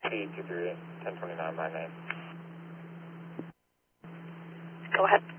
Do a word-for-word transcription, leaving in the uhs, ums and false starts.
T two three eight, ten twenty-nine, my name. Go ahead.